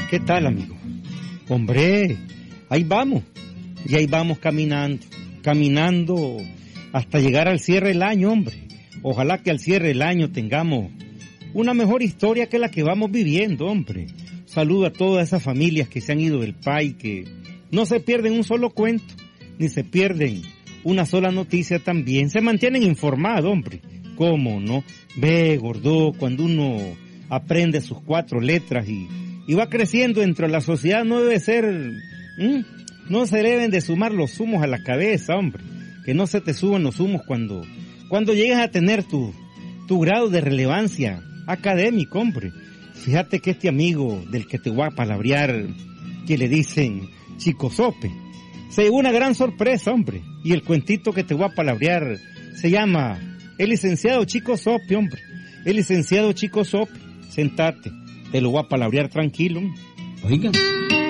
¿Qué tal, amigo? Hombre, ahí vamos. Y ahí vamos caminando hasta llegar al cierre del año, hombre. Ojalá que al cierre del año tengamos una mejor historia que la que vamos viviendo, hombre. Saludo a todas esas familias que se han ido del país, que no se pierden un solo cuento, ni se pierden una sola noticia también. Se mantienen informados, hombre. ¿Cómo no? Ve, gordo, cuando uno aprende sus 4 letras y va creciendo dentro de la sociedad, no debe ser... No se deben de sumar los humos a la cabeza, hombre. Que no se te suban los humos cuando llegues a tener tu grado de relevancia académico, hombre. Fíjate que este amigo del que te voy a palabrear, que le dicen Chico Sope, se llevó una gran sorpresa, hombre. Y el cuentito que te voy a palabrear se llama El licenciado Chico Sope, hombre. El licenciado Chico Sope. Sentate, te lo voy a palabrear tranquilo. Oigan.